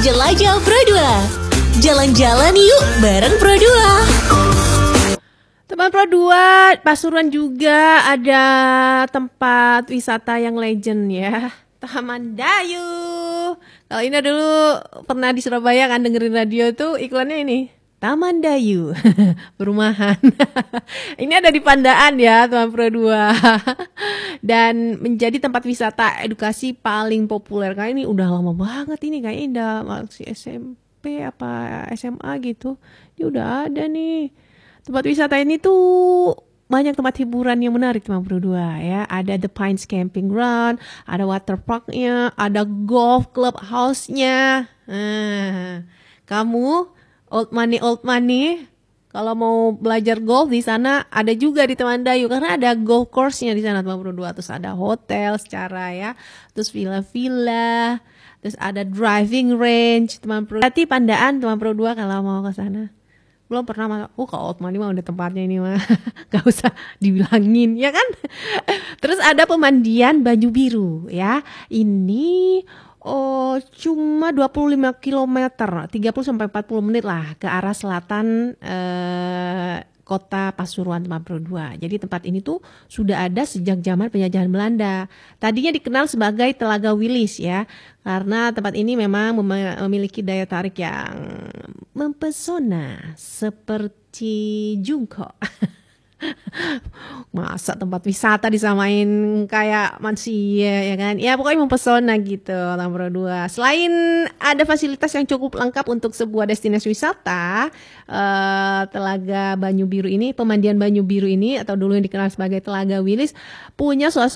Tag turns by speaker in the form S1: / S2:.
S1: Jelajah Pro 2. Jalan-jalan yuk bareng Pro 2.
S2: Teman Pro 2, Pasuruan juga ada tempat wisata yang legend ya, Taman Dayu. Kalau ini dulu pernah di Surabaya kan dengerin radio tuh iklannya ini, Taman Dayu, perumahan. Ini ada di Pandaan ya, teman Pro 2. Dan menjadi tempat wisata edukasi paling populer. Karena ini udah lama banget ini, kayaknya udah masih SMP apa SMA gitu. Ini udah ada nih. Tempat wisata ini tuh banyak tempat hiburan yang menarik teman Pro 2 ya. Ada The Pines Camping Ground, ada water parknya, ada golf club house-nya. Kamu old money, kalau mau belajar golf di sana ada juga di Taman Dayu karena ada golf course-nya di sana teman Pro 2. Terus ada hotel secara ya, terus villa-villa, terus ada driving range teman Pro. Berarti Pandaan teman Pro 2 kalau mau ke sana. Belum pernah kalau old money mah udah tempatnya ini mah gak usah dibilangin ya kan. Terus ada pemandian Banyu Biru ya, ini cuma 25 km 30-40 menit lah ke arah selatan kota Pasuruan teman Pro 2. Jadi tempat ini tuh sudah ada sejak zaman penjajahan Belanda. Tadinya dikenal sebagai Telaga Wilis ya, karena tempat ini memang memiliki daya tarik yang mempesona seperti jungkok. Masa tempat wisata disamain kayak manusia ya kan? Ya pokoknya mempesona gitu Taman Pro 2. Selain ada fasilitas yang cukup lengkap untuk sebuah destinasi wisata, Telaga Banyu Biru ini, pemandian Banyu Biru ini atau dulu yang dikenal sebagai Telaga Wilis punya suasana